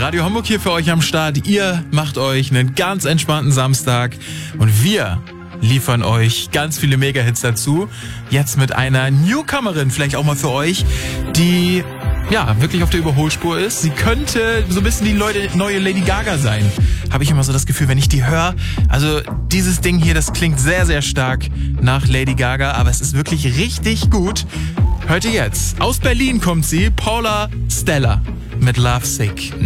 Radio Hamburg hier für euch am Start. Ihr macht euch einen ganz entspannten Samstag und wir liefern euch ganz viele Mega-Hits dazu. Jetzt mit einer Newcomerin, vielleicht auch mal für euch, die wirklich auf der Überholspur ist. Sie könnte so ein bisschen die neue Lady Gaga sein. Habe ich immer so das Gefühl, wenn ich die höre. Also dieses Ding hier, das klingt sehr, sehr stark nach Lady Gaga, aber es ist wirklich richtig gut. Hört ihr jetzt. Aus Berlin kommt sie, Paula Stella mit Love Sick.